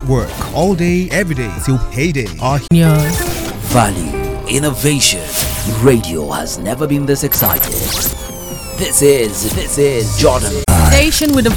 work all day, every day till payday. Our Value, innovation. Radio has never been this excited. This is Jordan. Station with a